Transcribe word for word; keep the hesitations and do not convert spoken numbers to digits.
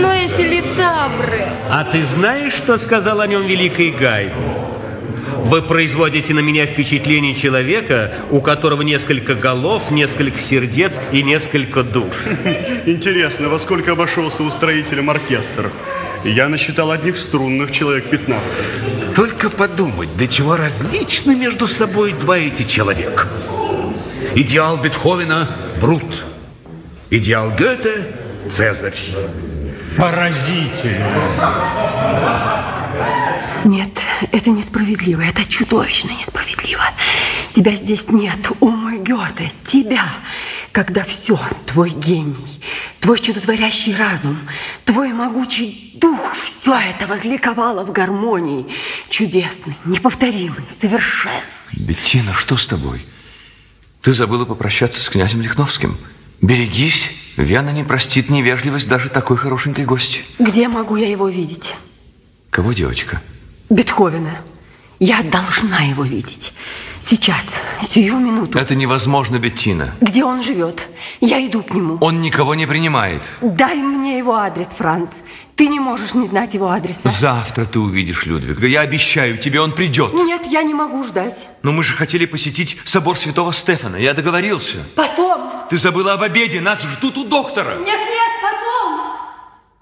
Но эти литавры... А ты знаешь, что сказал о нем великий Гай? Вы производите на меня впечатление человека, у которого несколько голов, несколько сердец и несколько душ. Интересно, во сколько обошелся устроителем оркестр? Я насчитал одних струнных человек пятнадцать. Только подумать, до чего различны между собой два эти человека. Идеал Бетховена – Брут. Идеал Гёте – Цезарь. Поразительно. Нет, это несправедливо, это чудовищно несправедливо. Тебя здесь нет, о мой Гёте, тебя. Когда все, твой гений, твой чудотворящий разум, твой могучий дух, все это возликовало в гармонии. Чудесный, неповторимый, совершенный. Беттина, что с тобой? Ты забыла попрощаться с князем Лихновским. Берегись, Вена не простит невежливость даже такой хорошенькой гости. Где могу я его видеть? Кого, девочка? Бетховена. Я должна его видеть. Сейчас, сию минуту. Это невозможно, Беттина. Где он живет? Я иду к нему. Он никого не принимает. Дай мне его адрес, Франц. Ты не можешь не знать его адреса. Завтра ты увидишь Людвига. Я обещаю тебе, он придет. Нет, я не могу ждать. Но мы же хотели посетить собор Святого Стефана. Я договорился. Потом. Ты забыла об обеде. Нас ждут у доктора. Нет,